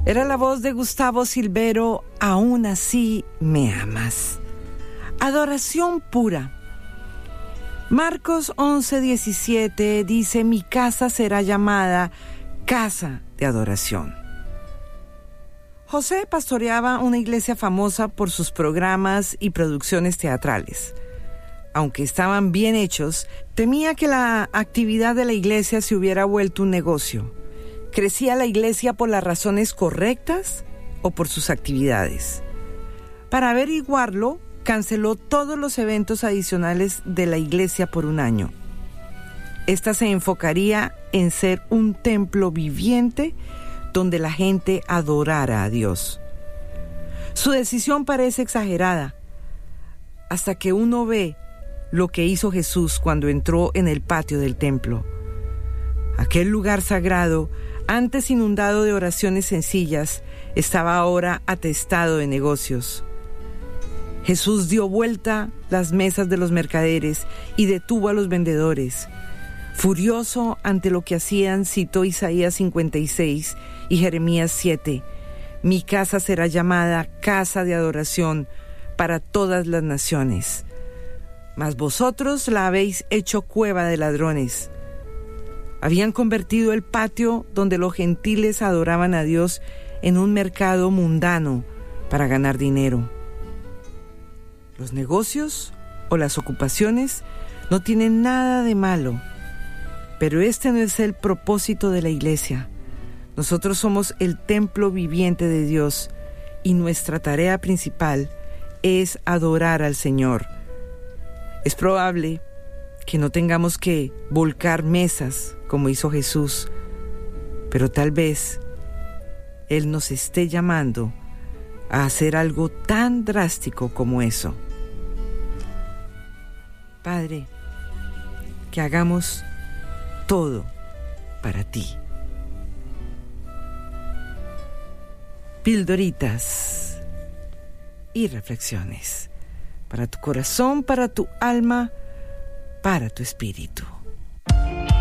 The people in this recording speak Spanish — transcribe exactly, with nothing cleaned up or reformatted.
Era la voz de Gustavo Silvero, Aún así me amas. Adoración pura. Marcos once diecisiete dice: mi casa será llamada casa de adoración. José pastoreaba una iglesia famosa por sus programas y producciones teatrales. Aunque estaban bien hechos, temía que la actividad de la iglesia se hubiera vuelto un negocio. ¿Crecía la iglesia por las razones correctas o por sus actividades? Para averiguarlo, canceló todos los eventos adicionales de la iglesia por un año. Esta se enfocaría en ser un templo viviente donde la gente adorara a Dios. Su decisión parece exagerada, hasta que uno ve lo que hizo Jesús cuando entró en el patio del templo. Aquel lugar sagrado, antes inundado de oraciones sencillas, estaba ahora atestado de negocios. Jesús dio vuelta las mesas de los mercaderes y detuvo a los vendedores. Furioso ante lo que hacían, citó Isaías cincuenta y seis y Jeremías siete. Mi casa será llamada casa de adoración para todas las naciones. Mas vosotros la habéis hecho cueva de ladrones. Habían convertido el patio donde los gentiles adoraban a Dios en un mercado mundano para ganar dinero. Los negocios o las ocupaciones no tienen nada de malo, pero este no es el propósito de la iglesia. Nosotros somos el templo viviente de Dios y nuestra tarea principal es adorar al Señor. Es probable que no tengamos que volcar mesas como hizo Jesús, pero tal vez Él nos esté llamando a hacer algo tan drástico como eso. Padre, que hagamos todo para ti. Pildoritas y reflexiones para tu corazón, para tu alma, para tu espíritu.